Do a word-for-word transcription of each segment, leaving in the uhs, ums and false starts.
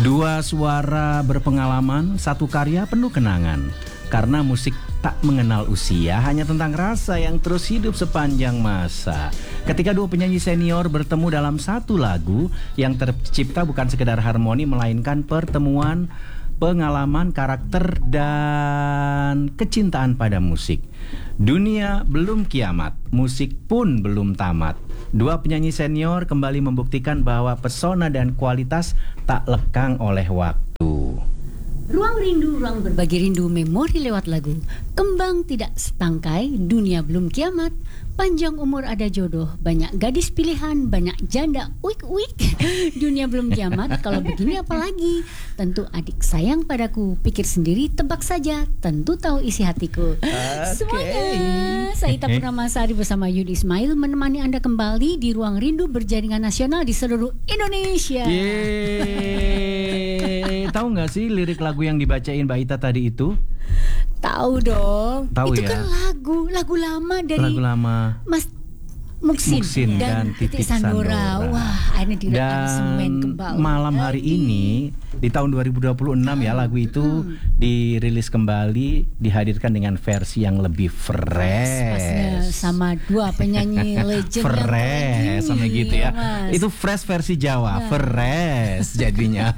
Dua suara berpengalaman, satu karya penuh kenangan. Karena musik tak mengenal usia, hanya tentang rasa yang terus hidup sepanjang masa. Ketika dua penyanyi senior bertemu dalam satu lagu yang tercipta bukan sekedar harmoni, melainkan pertemuan pengalaman, karakter, dan kecintaan pada musik. Dunia belum kiamat, musik pun belum tamat. Dua penyanyi senior kembali membuktikan bahwa pesona dan kualitas tak lekang oleh waktu. Ruang rindu, ruang berbagi rindu, memori lewat lagu. Kembang tidak setangkai, dunia belum kiamat. Panjang umur ada jodoh, banyak gadis pilihan, banyak janda, wik wik. Dunia belum kiamat, kalau begini apalagi. Tentu adik sayang padaku, pikir sendiri, tebak saja, tentu tahu isi hatiku. Okay. Semuanya, saya Ita Purnamasari bersama Yudi Ismail menemani Anda kembali di Ruang Rindu berjaringan nasional di seluruh Indonesia. Yeay. Tahu nggak sih lirik lagu yang dibacain Mbak Ita tadi itu? Tahu dong. Tahu itu ya? kan lagu, lagu lama dari lagu lama Mas Muksin, Muksin dan, dan Titik Sandora. Sandora. Wah, akhirnya direkamen kembali. Malam hari ini di tahun dua ribu dua puluh enam ya, lagu itu hmm. dirilis kembali, dihadirkan dengan versi yang lebih fresh. Pasnya sama dua penyanyi legend fresh sama gitu ya. Mas. Itu fresh versi Jawa, nah. fresh jadinya.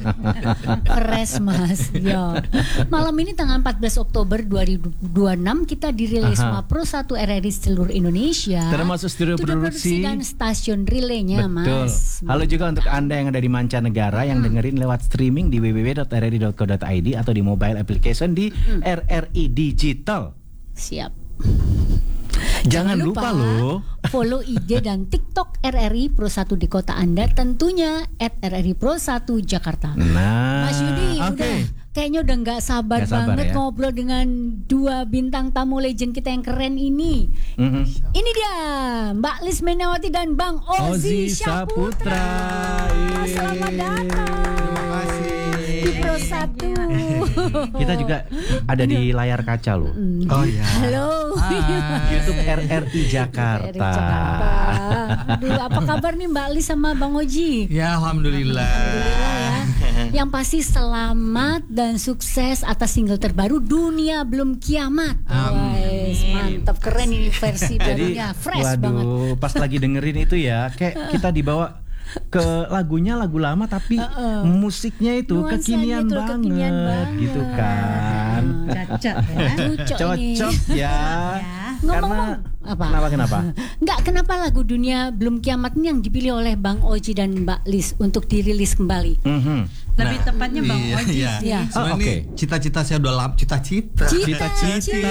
Fresh Mas. Yo. Malam ini tanggal empat belas Oktober dua ribu dua puluh enam kita dirilis sama Pro satu R R I seluruh Indonesia. Termasuk studio produksi dan stasiun relaynya. Betul. Mas. Halo juga untuk Anda yang ada di mancanegara hmm. yang dengerin lewat streaming di w w w dot r r i dot co dot i d atau di mobile application di hmm. R R I Digital. Siap. Jangan, Jangan lupa, lupa loh follow I G dan TikTok R R I Pro satu di kota Anda, tentunya at R R I Pro satu Jakarta. Nah, Mas Yudi okay. udah kayaknya udah nggak sabar, gak sabar banget ya? Ngobrol dengan dua bintang tamu legend kita yang keren ini. Mm-hmm. Ini dia Mbak Lis Menawati dan Bang Ozi Syaputra. Selamat datang. Terima kasih di Pro satu. Kita juga ada di layar kaca loh. Oh ya. Halo. YouTube R R I Jakarta. R R I Jakarta. Aduh, apa kabar nih Mbak Lis sama Bang Oji? Ya, alhamdulillah. Alhamdulillah ya. Yang pasti selamat dan sukses atas single terbaru Dunia Belum Kiamat. Amin. Mantap, keren ini versi barunya, fresh waduh, banget. Pas lagi dengerin itu ya, kayak kita dibawa ke lagunya lagu lama tapi uh, uh. musiknya itu nuansanya kekinian itu, banget, kekinian banget gitu kan. Cocok ya. Cocok ya. Ngomong-ngomong apa? Kenapa kenapa? Enggak, kenapa lagu Dunia Belum Kiamat ini yang dipilih oleh Bang Oji dan Mbak Lis untuk dirilis kembali? Mm-hmm. Lebih nah, tepatnya Bang iya, Oji iya. sih. Iya. Oh, oke. Okay. Cita-cita saya udah lama, cita-cita. Cita-cita.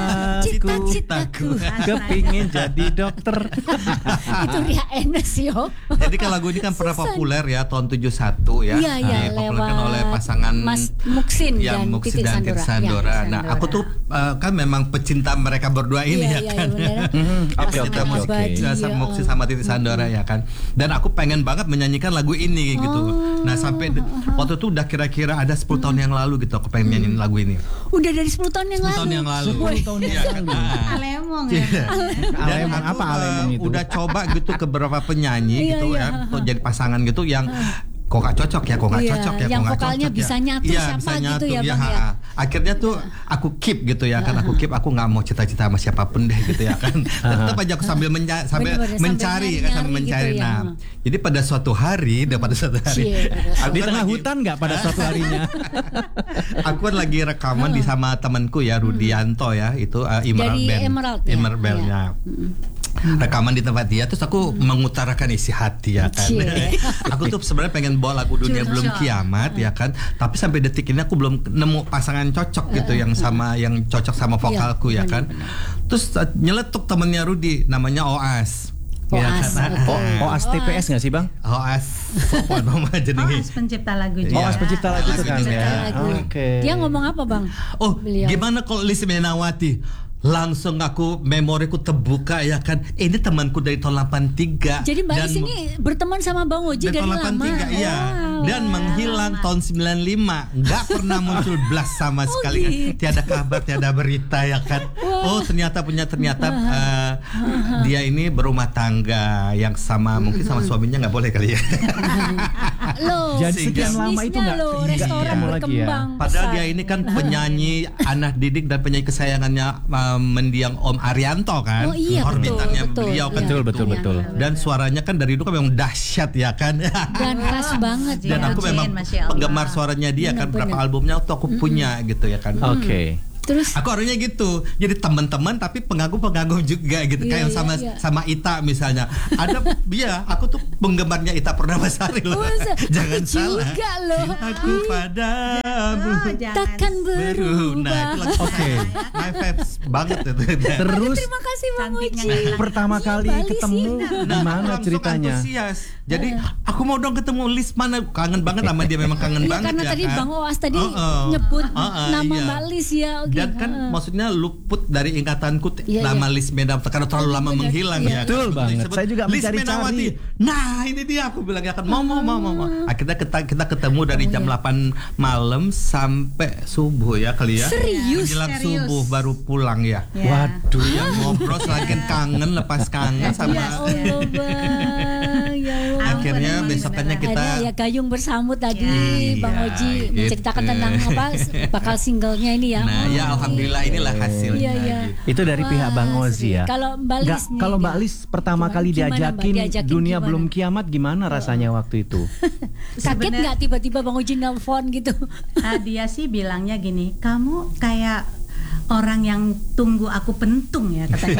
Cita-citaku. Kepingin jadi dokter. Itu Ria Enes yo. Jadi kan lagu ini kan pernah populer ya tahun tujuh puluh satu ya. Iya, iya, dipopulerkan oleh pasangan Mas Muksin ya, dan Muksin Titik dan Sandora. Titik Sandora. Ya, nah, aku tuh uh, kan memang pecinta mereka berdua ini iya, ya kan. Iya, Oke oke oke. Sama Muksin sama Titik Sandora ya kan. Dan aku pengen banget menyanyikan lagu ini gitu. Nah, sampai waktu itu udah kira-kira ada sepuluh tahun yang lalu gitu aku pengen nyanyiin lagu ini. Udah dari sepuluh tahun yang sepuluh lalu. tahun yang lalu. sepuluh tahun yang lalu. Alemong ya. Alemong apa alemong itu? Udah coba gitu ke beberapa penyanyi gitu ya, untuk jadi pasangan gitu yang kok gak cocok ya, kok gak iya, cocok ya, yang kok gak vokalnya cocok bisa ya. nyatu iya, siapa bisa gitu nyatu, ya, ya, Bang ha, ya. Akhirnya tuh aku keep gitu ya kan, aku keep, aku nggak mau cita-cita sama siapapun deh gitu ya kan. Tetap aja aku sambil menja- sambil Bener-bener, mencari sambil kan, sambil nyari mencari. gitu ya. Nah, jadi pada suatu hari, hmm. pada suatu hari, Cie, aku di kan tengah lagi, hutan nggak pada suatu harinya? aku kan lagi rekaman di sama temanku ya, Rudianto ya, itu uh, Emerald Dari Band, Emerald, ya. Emerald Band ya. Hmm. Rekaman di tempat dia, terus aku hmm. mengutarakan isi hati ya kan. Aku tuh sebenarnya pengen bawa lagu Dunia Cuma. Belum Kiamat ya kan, tapi sampai detik ini aku belum nemu pasangan cocok gitu uh, yang sama uh. yang cocok sama vokalku ya, ya kan. Bener-bener. Terus uh, nyeletuk temennya Rudi, namanya Oas. Oas, ya kan? okay. oh, Oas T P S nggak sih Bang? Oas, apa nama jenenge? Oas pencipta lagu juga. Oas pencipta lagu itu kan ya. Oke. Okay. Dia ngomong apa Bang? Oh, Beliau. Gimana kalau Lis Menawati? Langsung aku memoriku terbuka ya kan. Ini temanku dari tahun delapan tiga. Jadi Mbak Lis ini berteman sama Bang Oji dari, dari tahun delapan tiga, lama. Iya. Wow. Dan menghilang tahun sembilan lima, nggak pernah muncul blas sama oh, sekali kan. Gitu. Tiada kabar, tiada berita ya kan. Wow. Oh ternyata punya ternyata uh, dia ini berumah tangga yang sama, mungkin sama suaminya nggak boleh kali ya. Loh, Jadi sekian lama itu nggak loh, nggak restoran ketemu lagi ya. berkembang Padahal pesat. dia ini kan penyanyi anak didik dan penyanyi kesayangannya uh, mendiang Om Arianto kan. Oh iya, Hormitannya betul, betul. beliau kan Betul, gitu. betul, betul. Dan suaranya kan dari dulu kan memang dahsyat ya kan. Dan khas banget Dan ya. aku Jin, memang Masya Allah. penggemar suaranya dia kan. Benar-benar. Berapa albumnya waktu aku punya gitu ya kan. Oke. Terus Aku orangnya gitu, jadi teman-teman tapi pengagum-pengagum juga gitu, Iya, kayak sama iya, iya. sama Ita misalnya. Ada, dia, aku tuh penggemarnya Ita Purnamasari loh. Masa? Jangan Aku salah. juga loh. Aku padamu. Oh, jangan. Takkan Beru. Nah, itu berubah. lagu Oke. my vibes banget itu. Terus Terima kasih Bang Cantiknya Oji. nggak hilang. pertama Iya, kali Bali ketemu sih. di Nah, mana aku langsung ceritanya? antusias. Jadi aku mau dong ketemu Lis mana, kangen banget sama dia, memang kangen Iya, banget karena ya tadi kan. Bang Oas tadi Oh, oh. nyebut Oh, oh, nama iya. Mbak Lis ya. Oke. Dan kan Heeh. maksudnya luput dari ingatanku t- Iya, nama iya. Lis Menawati karena terlalu lama Benar, menghilang iya. ya. Betul Begitu banget. disebut, Saya juga Lis mencari-cari. Menawati. Nah, ini dia aku bilang ya kan mau mau mau mau. mau. Akhirnya kita kita ketemu dari Oh, jam iya. delapan malam sampai subuh ya kali ya. Serius? Menjelang Serius. subuh baru pulang ya. Ya. Waduh. Ya ngobrol selain kangen, lepas kangen sama Ya Allah Bang. Ya Allah. akhirnya Memang besokannya beneran. kita Ada ya Gayung Bersambut tadi Iya, Bang Oji menceritakan gitu. tentang apa bakal singlenya ini ya. Nah, Oh, ya alhamdulillah inilah hasilnya. Iya, iya. gitu. Itu dari Wah, pihak Bang Ozi ya. Kalau Mbak Nggak, Lis nih, kalau Mbak dia- Lis pertama Gimana- kali gimana, Mbak? diajakin, Diajakin dunia gimana? belum kiamat, gimana rasanya waktu itu? Kaget Sebenar- nggak tiba-tiba Bang Oji nelfon gitu? Ah, dia sih bilangnya gini, kamu kayak orang yang tunggu aku pentung ya katanya.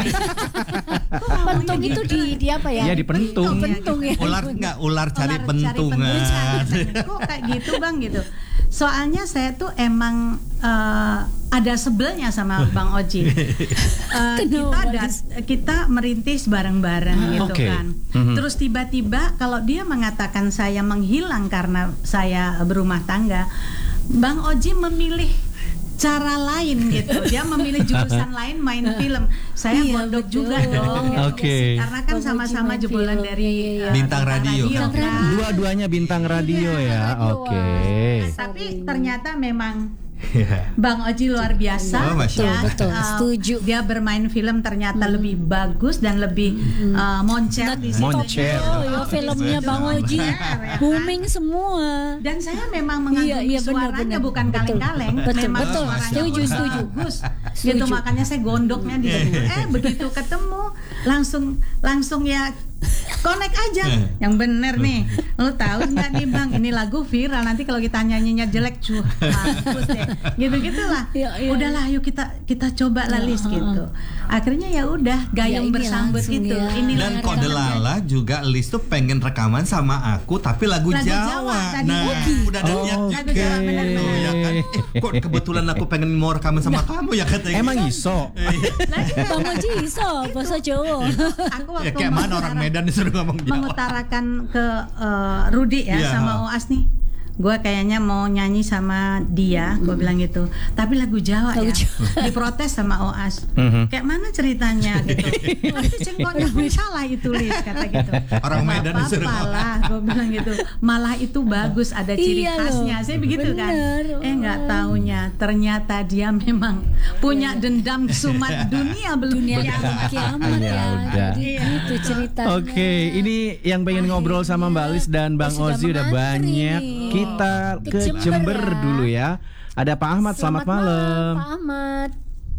Pentung itu di di apa ya? Iya, di pentung. Oh, pentung ya. Ular enggak ular cari Ular pentungan. pentungan. Kok kayak gitu bang gitu. Soalnya saya tuh emang eh, ada sebelnya sama Bang Oji. Eh, kita Kenapa, ada Lis? kita merintis bareng-bareng gitu Oke. kan. Mhm. Terus tiba-tiba kalau dia mengatakan saya menghilang karena saya berumah tangga, Bang Oji memilih cara lain gitu. Dia memilih jurusan lain main film. Saya Iya, gondok betul. juga dong. gitu. Oke. Karena kan Bang Oji sama-sama main jebolan film. dari Iya, iya. eh, Bintang radio. Bintang kan. radio. Dua-duanya bintang radio ya. radio, Oke. wah. Tapi ternyata memang Iya. Bang Oji luar biasa. Oh, Masya Betul, Allah. betul. Uh, Setuju. Dia bermain film ternyata lebih bagus dan lebih uh, moncer di situ. Moncer. Oh, ya filmnya Bang Oji booming semua. Dan saya memang mengagumi Iya, iya, benar, suaranya benar. bukan Betul. kaleng-kaleng. Betul, memang betul. suaranya Setuju, bagus. setuju. Gitu Setuju. makanya saya gondoknya di situ. Eh begitu ketemu langsung langsung ya connect aja. Yang bener nih. Lo tahu nggak nih Bang, ini lagu viral, nanti kalau kita nyanyinya jelek cuh mampus deh. Gitu-gitulah. Iya, iya. Udahlah yuk kita kita coba lah Lis gitu. Akhirnya ya udah Ya, ini gayung bersambut langsung gitu. ya. Inilah Dan rekamannya. kode lala juga Lis tuh pengen rekaman sama aku tapi lagu, Lagu Jawa. Jawa tadi. Nah, Oh, gitu. udah ada niat Oke. Lagu Jawa, benar-benar. Oh, ya kan? Kok kebetulan aku pengen mau rekaman sama kamu ya katanya. Emang iso? Bang Oji iso bahasa Jawa. Aku Ya waktu kayak mana orang mengutara- Medan disuruh ngomong Jawa. mengutarakan ke eh, Rudi ya Iya. sama Oas nih. Gue kayaknya mau nyanyi sama dia, gue bilang gitu. Tapi lagu Jawa Lagu ya. Jawa. Diprotes sama Oas. Mhm. Kayak mana ceritanya gitu. Nanti cengkoknya pun salah itu Lis kata gitu. Orang Nggak Medan disuruh apa-apa lah, gue bilang gitu. Malah itu bagus, ada ciri Iya loh. khasnya. Saya begitu kan. Bener. Eh nggak taunya ternyata dia memang punya dendam sumat dunia belum Dunia kiamat. belum kiamat Ya ya. udah. Jadi gitu ceritanya. Oke, ini yang pengen ngobrol sama Mbak Lis dan Bang Oh, sudah Ozi udah mengantri banyak. nih. Kita Ke ke Jember Jember ya. dulu ya. Ada Pak Ahmad, selamat, malam. Pak Ahmad.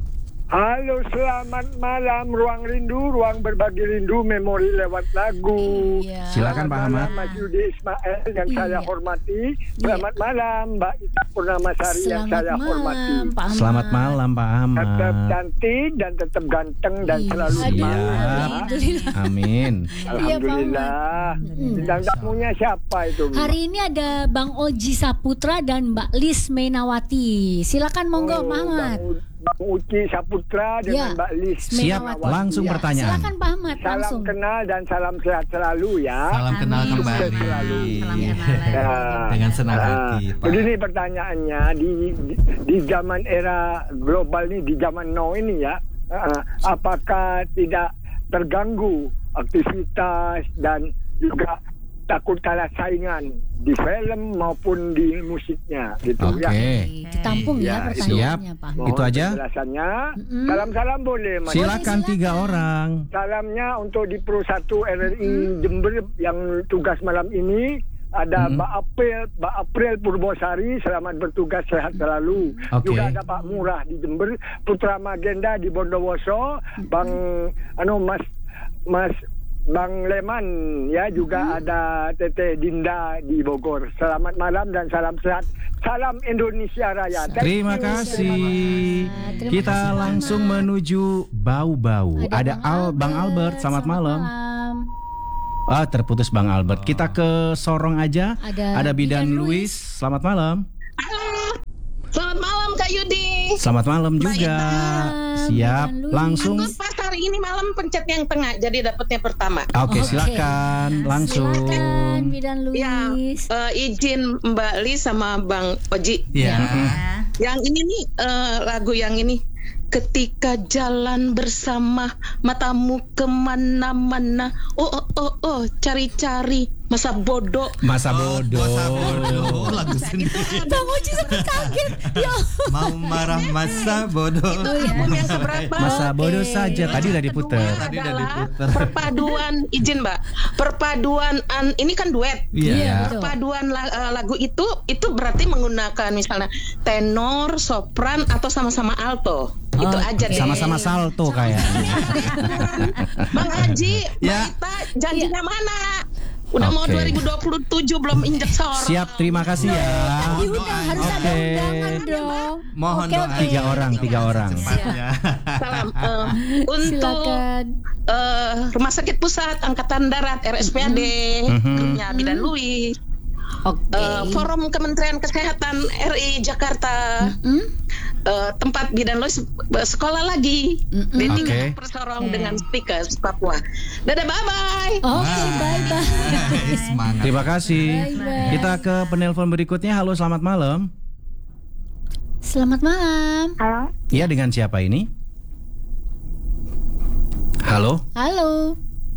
Halo, selamat malam. Ruang Rindu, ruang berbagi rindu, memori lewat lagu. Iya. Silakan, Pak Selamat Ahmad. malam, Mas Yudi Ismail yang Iya. saya hormati. Selamat malam, Mbak Ita Purnamasari yang Selamat saya hormati. malam, Pak Ahmad. Selamat malam Pak Tetap Ahmad. cantik dan tetap ganteng dan Iya. selalu Aduh, semangat. alhamdulillah. Amin. Alhamdulillah. Bintang tamunya siapa itu? Bu? Hari ini ada Bang Oji Saputra dan Mbak Lis Menawati. Silakan monggo, Oh, Pak Ahmad. Bang, U- Bang Uci Saputra Ya. dengan Mbak Lis. Siap, Menawati. langsung Ya. pertanyaan. Silakan Pak Ahmad Salam langsung. kenal dan salam sehat selalu ya. Salam kenal Amin. kembali. Sukses selalu. Salam Iya. kenal. Ya. Dengan senang Ah, hati, Pak. Begini pertanyaannya di, di di zaman era global ini, di zaman now ini ya, ah, apakah tidak terganggu aktivitas dan juga takut kalah saingan di film maupun di musiknya gitu Oke. ya. Ditampung ya, Ya, pertanyaannya, Pak Ahmad. Mohon Itu aja? penjelasannya. Mm-mm. Salam-salam boleh Mas. Silakan silakan. tiga orang. Salamnya untuk di Pro satu R R I Jember yang tugas malam ini, ada Mm-mm. Mbak April, Mbak April Purbosari, selamat bertugas, sehat selalu. Oke. Juga ada Pak Murah di Jember, Putra Magenda di Bondowoso, Bang anu Mas Mas Bang Leman ya, juga ada Teteh Dinda di Bogor. Selamat malam dan salam sehat. Salam Indonesia Raya. Thank Terima you. kasih. Terima Kita kasih, langsung Rahmat. menuju Bau-Bau. Ada Al Bang Albert, selamat malam. Ah, terputus Bang Albert. Kita ke Sorong aja. Ada Bidan Bidan Luis. Selamat malam. Halo, selamat malam Kak Yudi. Selamat malam Baik, juga. malam, Siap, Bidan Luis. langsung. Aku pas hari ini malam pencet yang tengah, jadi dapatnya pertama. Oke, Oke. silakan langsung. Silakan Bidan Ya, Luis. eh, izin Mbak Lis sama Bang Oji. Iya. Yang ini nih eh, lagu yang ini. Ketika jalan bersama, matamu kemana-mana. Oh, oh, oh, oh, cari-cari masa bodoh. Masa bodoh. Masa bodoh lagu sendiri. Bang Oji sempat kaget. Ya. Mau marah masa bodoh. Itu yang yang keberapa? Masa bodoh Oke. saja. Tadi udah diputer. Tadi udah Adalah diputer. perpaduan, izin Mbak, perpaduan an, ini kan duet. Iya, Iya. betul. Perpaduan la- eh, lagu itu itu berarti menggunakan misalnya tenor, sopran atau sama-sama alto. Itu Oke. aja deh. Sama-sama salto kayaknya. Bang Haji, Ya. Mbak Ita, janjinya mana? Udah mau Oke. dua ribu dua puluh tujuh belum injek sorong. Siap, terima kasih ya. Ya udah, harus ada Oke. undangan dong. Mohon Oke, doa. oke. Tiga orang, tiga orang. Cepatnya. Salam eh, untuk Silakan. eh, Rumah Sakit Pusat Angkatan Darat R S P A D, Mhm. grupnya Bidan Luis, Oke. eh, Forum Kementerian Kesehatan R I Jakarta, Hmm? eh, tempat Bidan Luis eh, sekolah lagi Mm-mm. di tiga Oke. Persorong Oke. dengan Speakers Papua. Dadah, bye bye. Oke, bye bye. Semangat. Terima kasih. Bye-bye. Kita ke penelpon berikutnya. Halo, selamat malam. Selamat malam. Halo, Iya, dengan siapa ini? Halo? Halo.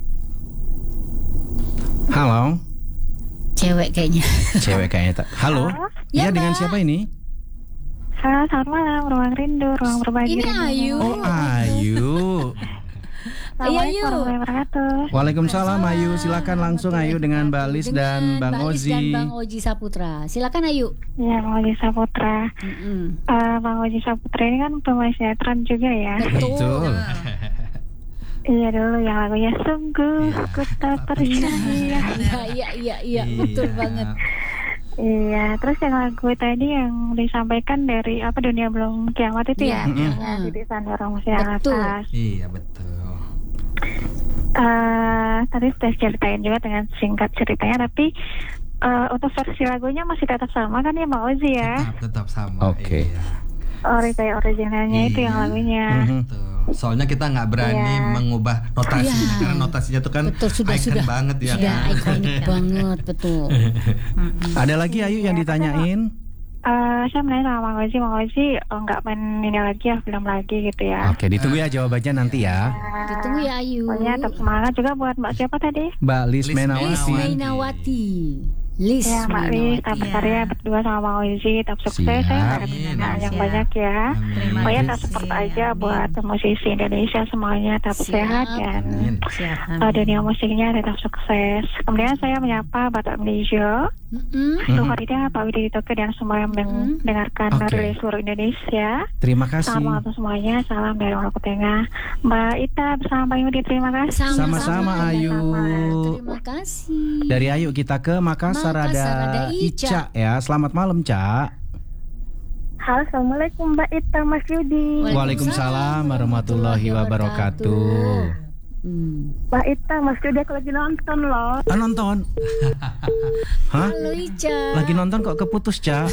Halo? Cewek kayaknya. Cewek kayaknya tak. Halo? Ya, Iya, dengan Mbak. siapa ini? halo, selamat malam, Ruang Rindu, Ruang Berbagi Ini Rindu. Ayu. Oh, Ayu. Assalamualaikum Ayu. warahmatullahi wabarakatuh. Waalaikumsalam Ayu. Silakan langsung Ayu dengan Mbak Lis dan Dengan Bang Mbak Lis Ozi. dan Bang Oji Saputra. Silakan Ayu. Ya, Bang Oji Saputra. Mm-mm. Eh, Bang Oji Saputra ini kan pemain sinetron juga ya. Betul. Iya dulu yang lagunya Sungguh Iya. Ku Tak Percaya. Iya, iya, iya, iya, betul Iya. banget. Iya, terus yang lagu tadi yang disampaikan dari apa Dunia Belum Kiamat itu Iya. ya, Mm-mm. yang Titik Sandoro Musik Betul. Atas. Iya, betul. Eh, tadi sudah ceritain juga dengan singkat ceritanya, tapi eh, untuk versi lagunya masih tetap sama kan ya Bang Ozi ya? Tetap, tetap sama. Oke. Iya. Ori kayak originalnya itu Iya. yang lagunya. Mhm. Betul. Soalnya kita nggak berani Iya. mengubah notasinya Iya. karena notasinya tuh kan Betul, sudah, icon sudah. banget ya. Sudah kan? ikonik banget, betul. Ada lagi Ayu yang ditanyain? Eh, saya menanya sama Bang Ozi, Bang Ozi oh, nggak main ini lagi ya, film lagi gitu ya. Oke, ditunggu ya jawabannya nanti ya. Eh, Ditunggu ya Ayu. Pokoknya tetap semangat juga buat Mbak siapa tadi? Mbak Lis Lis Menawati. Lis Mainawati. Lis Ya Mbak Lis, tetap Mainawati. berkarya berdua sama Bang Ozi, tetap sukses Siap. ya, harap Amin. yang Siap. banyak ya. Amin. Pokoknya tetap kasih. support aja Amin. buat musisi Indonesia semuanya tetap Siap. sehat dan Amin. Siap. uh, dunia musiknya tetap sukses. Kemudian saya menyapa Bapak Malaysia, Mm-mm. Tuh Farida, Pak Widi Toke dan semua yang mendengarkan Oke. dari seluruh Indonesia. Terima Selamat kasih. malam untuk semuanya. Salam dari Maluku Tengah. Mbak Ita bersama Pak Yudi, terima kasih. Sama-sama Ayu. Terima kasih. Dari Ayu kita ke Makassar, Makassar ada ada Ica. Ica ya. Selamat malam, Ca. Halo, Assalamualaikum Mbak Ita, Mas Yudi. Waalaikumsalam warahmatullahi wabarakatuh. Hmm. Mbak Ita, Mas Yudi aku lagi nonton loh. Ah, nonton. Hah? Halo Ica. Lagi nonton kok keputus, Ca?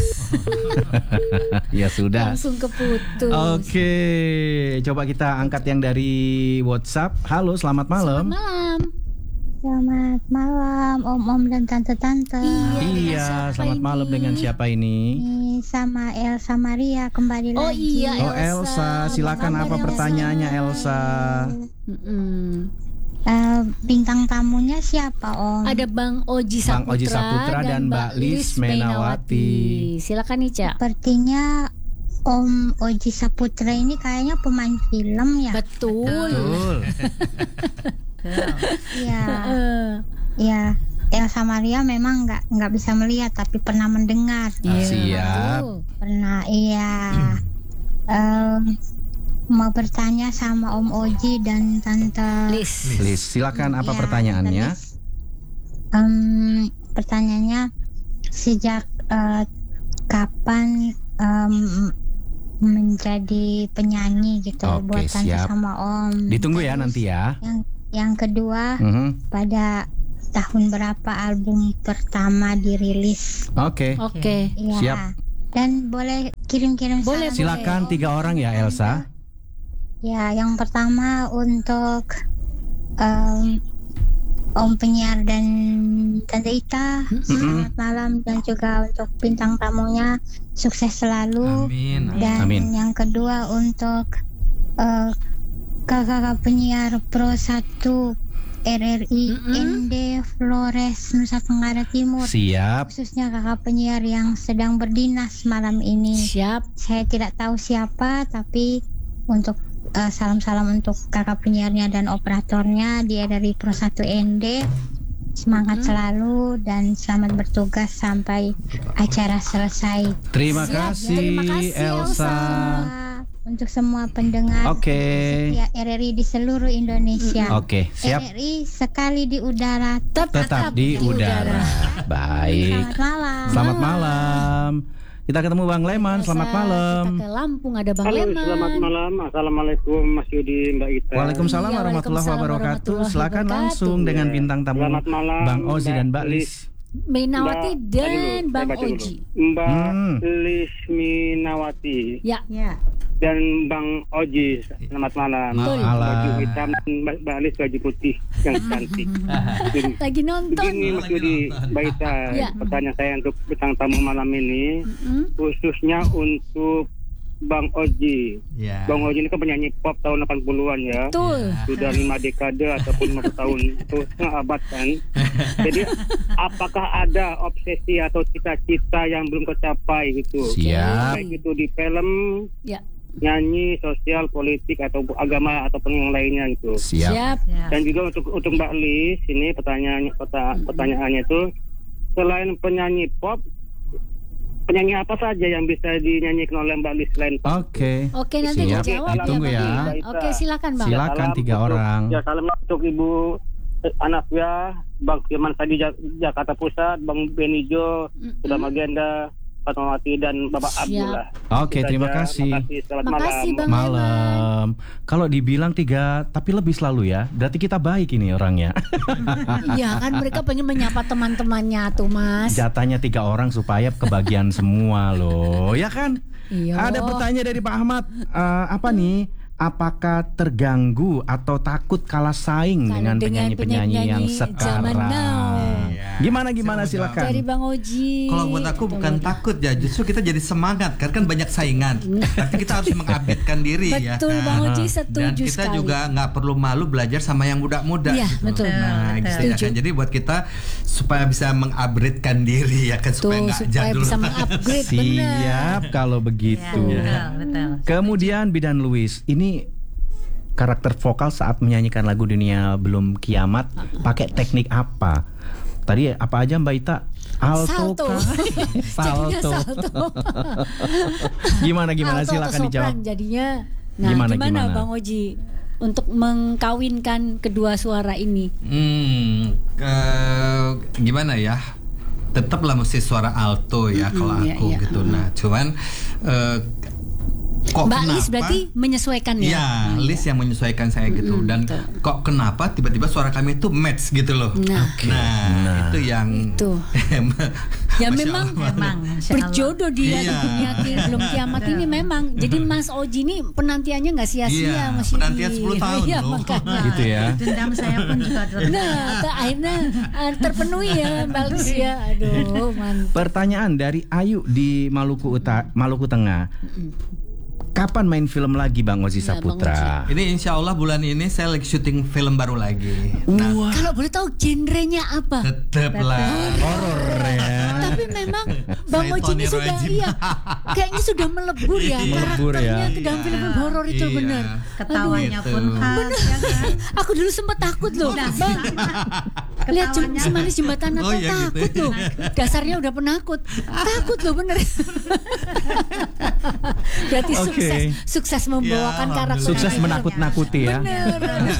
Ya sudah. Langsung keputus. Oke, coba kita angkat yang dari WhatsApp. Halo, selamat malam. Selamat malam. Selamat malam Om-Om dan Tante-Tante. Iya, dengan Iya, siapa selamat ini? malam dengan siapa ini? Ini sama Elsa Maria kembali Oh lagi. iya, Oh, Elsa, silakan apa kabar, pertanyaannya, Elsa? Mm-mm. Eh, bintang tamunya siapa Om? Ada Bang Oji Bang Saputra, Oji Saputra dan Mbak Lis Menawati. Silakan Ica. Sepertinya Om Oji Saputra ini kayaknya pemain film ya. Betul. Betul. Iya. Eh, Iya. Elsa Maria memang nggak nggak bisa melihat tapi pernah mendengar. Ah, siap. Pernah, iya. Em, mau bertanya sama Om Oji dan Tante Lis. Lis, silakan apa Iya, pertanyaannya? Tante Lis. Em, pertanyaannya sejak eh, kapan em, menjadi penyanyi gitu Oke, buat Tante siap. sama Om. Ditunggu ya Terus nanti ya. Yang yang kedua, Mhm. pada tahun berapa album pertama dirilis? Oke. Oke. Iya. Siap. Dan boleh kirim-kirim Boleh, saran. Silakan tiga orang ya Elsa. Ya, yang pertama untuk em, Om penyiar dan Tante Ita, selamat malam, dan juga untuk bintang tamunya sukses selalu. Amin. Dan Amin. yang kedua untuk eh, kakak-kakak penyiar Pro satu R R I N D Flores Nusa Tenggara Timur, Siap. khususnya kakak penyiar yang sedang berdinas malam ini. Siap. Saya tidak tahu siapa, tapi untuk eh, salam-salam untuk kakak penyiarnya dan operatornya dia dari Pro satu N D. Semangat selalu dan selamat bertugas sampai acara selesai. Terima Siap. kasih, Terima kasih, Elsa. Elsa. Untuk semua pendengar Oke. setia R R I di seluruh Indonesia. Oke, siap. R R I sekali di udara Tetap di udara. Baik. Selamat malam. Selamat malam. Kita ketemu Bang Leman. Selamat malam. Kita ke Lampung ada Bang Halo, Leman. selamat malam. Assalamuum Mas Yudi, Mbak Ita. Waalaikumsalam Iya, warahmatullahi waalaikumsalam wabarakatuh. warahmatullahi Silakan wabarakatuh. langsung dengan bintang tamu Selamat malam, Bang Ozi dan Mbak Mbak Lis. Minawati Mbak- dan Aduh, saya Bang baca dulu. Oji. Mbak Hmm. Lis Minawati Ya. Ya. dan Bang Oji. Selamat malam. Betul. Malam. Baju hitam dan Mbak Mbak Lis baju putih yang cantik. Begini- Lagi nonton. Begini Mas Yudi, Mbak Ita, Ya. pertanyaan saya untuk bintang tamu malam ini, Mm-mm. khususnya untuk Bang Oji. Ya. Bang Oji ini kan penyanyi pop tahun delapan puluhan ya. Betul. Sudah lima dekade ataupun lima tahun, itu setengah abad kan. Jadi apakah ada obsesi atau cita-cita yang belum tercapai gitu? Siap. Baik itu di film, Ya. nyanyi, sosial, politik atau agama ataupun yang lainnya gitu. Siap. Siap. Ya. Dan juga untuk untuk Mbak Lis ini pertanyaannya peta- pertanyaannya itu, selain penyanyi pop, penyanyi apa saja yang bisa dinyanyikan oleh Mbak Lis selain pop? Oke. Oke, nanti Siap. dijawab Ditunggu ya, ya. Bang. Oke, silakan Bang. Silakan. Salam tiga untuk- orang. Ya, salam untuk Ibu eh, Anafia, Bang Firman Sadi Jak- Jakarta Pusat, Bang Benijo, Sudah Magenda, Fatmawati dan Bapak Siap. Abdullah. Oke, Itu terima saja. kasih. Makasih. Selamat Makasih, malam. Bang Leman. Malam. Kalau dibilang tiga, tapi lebih selalu ya. Berarti kita baik ini orangnya. Iya kan mereka pengen menyapa teman-temannya tuh, Mas. Jatahnya tiga orang supaya kebagian semua loh, ya kan? Iya. Ada pertanyaan dari Pak Ahmad. Eh, apa nih? Apakah terganggu atau takut kalah saing Kalau dengan dengan penyanyi-penyanyi yang penyanyi sekarang? zaman now. Gimana gimana Saya mau silakan. Dari Bang Oji. Kalau buat aku bukan takut ya, justru kita jadi semangat karena kan banyak saingan. Tapi kita harus mengupdatekan diri ya. Betul, kan? Bang Oji Dan setuju kita sekali. juga nggak perlu malu belajar sama yang muda-muda. Iya, gitu. betul. Nah, Betul. gitu ya kan. Jadi buat kita supaya bisa mengupgradekan diri ya kan, supaya Tuh, nggak supaya jadul. bisa mengupgrade benar. Siap kalau begitu. Ya, betul, betul. Kemudian Bidan Luis, ini karakter vokal saat menyanyikan lagu Dunia Belum Kiamat pakai teknik apa? Tadi apa aja Mbak Ita? Alto Salto. kah? Jadinya Salto. salto. Gimana gimana Alto silakan atau dijawab. sopran jadinya. Nah, Gimana, gimana, gimana? Bang Oji untuk mengkawinkan kedua suara ini? Hmm, ke- gimana ya? Tetaplah mesti suara alto ya kalau iya, aku iya. gitu. Nah, cuman eh, kok Mbak kenapa? Lis berarti menyesuaikan ya? Iya, Lis yang menyesuaikan saya gitu. Dan kok kenapa tiba-tiba suara kami itu match gitu loh. Nah. Nah, itu yang Itu. Ya Masya memang Allah. Memang, Masya Allah. berjodoh dia di Iya. dunia ki- belum kiamat ini memang. Jadi Mas Oji ini penantiannya nggak sia-sia, Iya, Mas Yudi. penantian sepuluh tahun Iya, loh. makanya. Gitu ya. Dendam saya pun juga ter- Nah, ke- akhirnya ah, terpenuhi ya Mbak Lis ya. Aduh, mantap. Pertanyaan dari Ayu di Maluku Utara, Maluku Tengah. Kapan main film lagi Bang Ozi Ya, Bang Saputra? Ini insya Allah bulan ini saya lagi syuting film baru lagi. Nah, Wah, Kalau boleh tahu genrenya apa? tetaplah. horor ya. Tapi memang Bang Saya Oji ini Tony sudah Rajin. iya, kayaknya sudah melebur ya Melebur karakternya ya. ke dalam film horor itu Iya. benar. ketawanya Aduh, pun gitu. khas ya kan? Aku dulu sempat takut loh, Bang. Lihat Jem- si manis jembatan Natal Oh, iya, takut gitu. loh. Dasarnya udah penakut. Takut loh bener. Berarti Oke. sukses sukses membawakan Ya, karakter. Sukses yang- menakut-nakuti ya. Bener.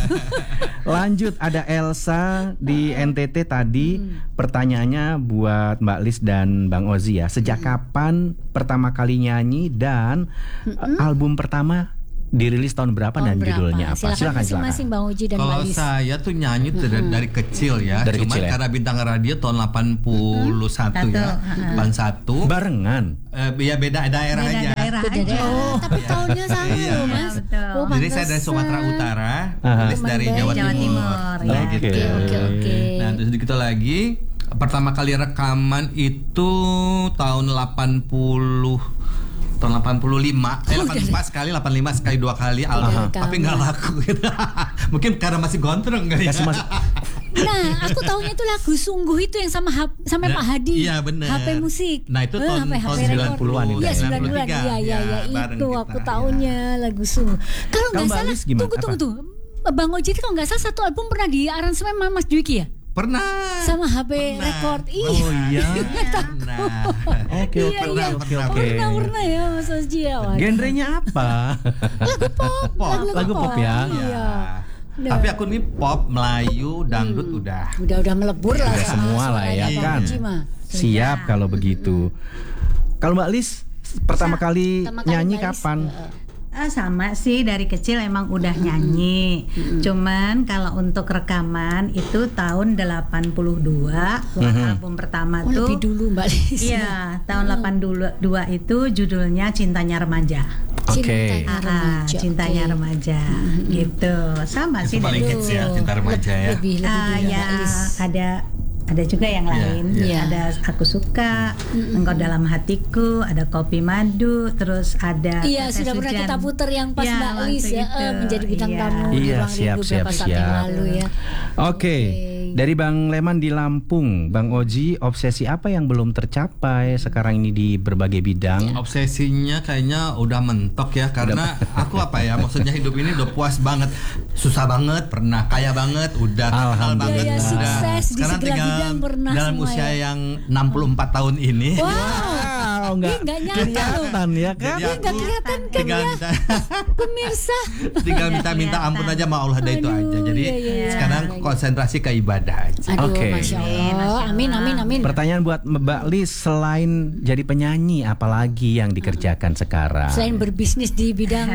Lanjut, ada Elsa di N T T tadi. Pertanyaannya buat Mbak Lis dan Bang Ozi ya. Sejak kapan pertama kali nyanyi dan uh, album pertama dirilis tahun berapa dan Tahun berapa? judulnya apa? Silakan Silakan, masing-masing Bang Oji dan Kalau Mbak Lis. saya tuh nyanyi tuh dari, dari kecil ya. Dari Cuman kecil ya? karena bintang radio tahun delapan puluh satu Satu, ya. ha-ha. delapan satu. Barengan. Eh, ya beda daerah Beda aja. daerah Beda aja. daerah, tapi tahunnya sama Iya. loh Mas. Betul. Oh, Jadi saya dari pantesan. Sumatera Utara, Aha. Lis dari Mandai, Jawa, Jawa Timur. Timur, Nah, ya. gitu. Oke, oke, oke. Nah, terus kita lagi pertama kali rekaman itu tahun delapan puluh tahun delapan puluh lima, eh delapan puluh empat sekali, delapan puluh lima sekali dua kali album, Aha. tapi nggak laku gitu. Mungkin karena masih gondrong kali ya. Kasih mas- Nah, aku taunya itu lagu Sungguh itu yang sama Hap- sama Nah, Pak Hadi. iya, bener. H P musik. Nah, itu Eh, tahun- H P H P tahun record. sembilan puluhan itu. Iya, sembilan puluhan. sembilan puluh tiga. Iya, iya, iya, Ya, bareng itu kita, aku ya. taunya lagu Sungguh. Kalau Kalau nggak Mbak salah, Lis gimana? tunggu tunggu Apa? tuh. Bang Oji itu kalau nggak salah satu album pernah di aransemen sama Mas Dwiki ya? Pernah. Sama H P Pernah. record. Iya. Oh iya. Nah. Oke, Iya, oke, iya. oke, Oh, oke. Pernah, pernah ya Mas Oji ya. Wah. Genrenya apa? Lagu pop. Pop. Lagu-lagu Lagu pop ya? Iya. Nah. Tapi aku nih pop, Melayu, dangdut udah. Udah udah melebur lah Udah sama semua lah ya suaranya Bang kan. Oji mah. Siap kalau begitu. Kalau Mbak Lis pertama kali Pertama kali nyanyi Mbak Lis, kapan? eh, Ah, sama sih, dari kecil emang udah nyanyi. Cuman kalau untuk rekaman itu tahun delapan puluh dua buat album pertama Oh, tuh. lebih dulu Mbak Lis. Iya, tahun delapan puluh dua itu judulnya Cintanya Remaja. Oke. Cintanya Ah, Remaja. Cintanya Oke. Remaja gitu. Sama Itu sih paling dari hits ya, Cinta Remaja ya. Lebih lebih Ah, dulu ya, Mbak Lis. ada ada juga yang Iya, lain. iya. Ada Aku Suka, Engkau Dalam Hatiku, ada Kopi Madu, terus ada Iya, Tetes sudah pernah Hujan. kita puter yang pas Iya, Mbak waktu Lis ya itu. eh, menjadi bintang Iya. tamu di Iya, Ruang siap, Rindu siap, beberapa saat yang siap. lalu ya. Oke, dari Bang Leman di Lampung, Bang Oji, obsesi apa yang belum tercapai sekarang ini di berbagai bidang? Obsesinya kayaknya udah mentok ya, karena aku apa ya, maksudnya hidup ini udah puas banget, susah banget pernah, kaya banget udah, terkenal Alhamdulillah. banget Iya, udah. sukses di Sekarang segala tinggal bidang pernah dalam semua usia ya. yang enam puluh empat tahun ini. Wow. Wow, Ih, nggak nyangka loh. kelihatan ya kan? Jadi Ih, nggak aku kelihatan kan tinggal ya minta, pemirsa. tinggal minta-minta ampun aja sama Allah, ada itu Aduh, aja. Jadi iya, iya, iya. sekarang konsentrasi ke ibadah aja. Aduh, Oke. Masya Allah. Amin, amin, amin. Pertanyaan buat Mbak Lis, selain jadi penyanyi, apalagi yang dikerjakan sekarang? Selain berbisnis di bidang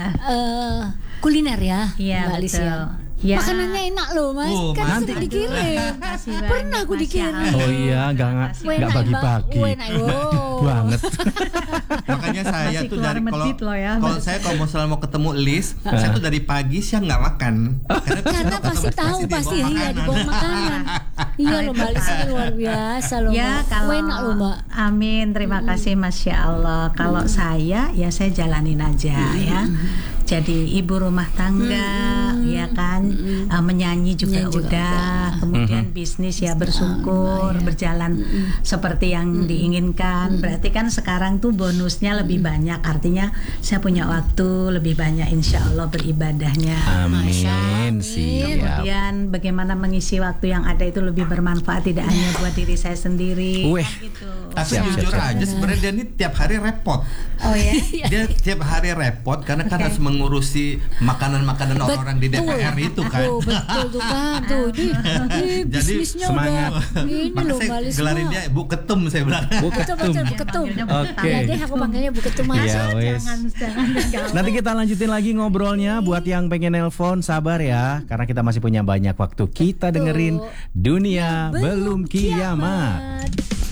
eh, kuliner ya, Iya, Mbak Lis betul. ya. Ya. Makanannya enak loh Mas, Oh, kan nanti. sering dikirim. Makasih Pernah banyak, aku Masya dikirim. Allah. Oh iya, nggak nggak Wena, nggak bagi-bagi. Mbak. Wena, wow. Banget. Makanya saya Masih tuh keluar dari kalau medit loh ya. kalau saya kalau misalnya mau ketemu Lis, saya tuh dari pagi siang nggak makan. Karena, Karena pasti tahu pasti iya di bawah makanan. Iya loh Mbak Lis ini luar biasa loh. Ya Mbak. kalau Enak loh Mbak. Amin, terima kasih Masya Allah. Kalau saya ya saya jalanin aja ya. Jadi ibu rumah tangga ya kan, uh, menyanyi juga Menyanyi juga udah, kemudian bisnis ya bersyukur berjalan seperti yang diinginkan. Berarti kan sekarang tuh bonusnya lebih banyak, artinya saya punya waktu lebih banyak insya Allah beribadahnya. Amin, siap. Kemudian bagaimana mengisi waktu yang ada itu lebih bermanfaat, tidak hanya buat diri saya sendiri. Weh. Gitu. Tapi Siap, siap, jujur siap. aja sebenarnya dia ini tiap hari repot. Oh ya. Dia tiap hari repot karena kan harus mengurusi makanan-makanan orang-orang di D P R itu kan. Oh, betul tuh kan. Tuh di, di Jadi bisnisnya semangat. udah ini Maka loh saya Mbak Lis. gelarin dia Bu Ketum, saya bilang. Bu Betul Ketum. betul Bu Ketum. Oke. Ya deh aku panggilnya Bu Ketum Mas. Iya, wes. Jangan jangan jangan. Nanti kita lanjutin lagi ngobrolnya. Buat yang pengen nelpon, sabar ya, karena kita masih punya banyak waktu. Kita dengerin Dunia Belum Kiamat.